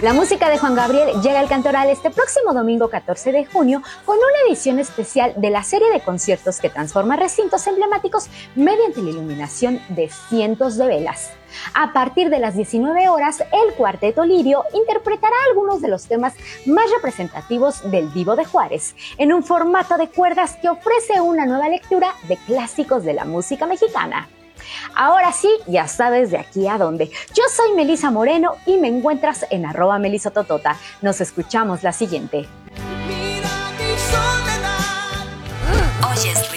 La música de Juan Gabriel llega al Cantoral este próximo domingo 14 de junio con una edición especial de la serie de conciertos que transforma recintos emblemáticos mediante la iluminación de cientos de velas. A partir de las 19 horas, el Cuarteto Lirio interpretará algunos de los temas más representativos del Divo de Juárez, en un formato de cuerdas que ofrece una nueva lectura de clásicos de la música mexicana. Ahora sí, ya sabes de aquí a dónde. Yo soy Melisa Moreno y me encuentras en @melisototota. Nos escuchamos la siguiente.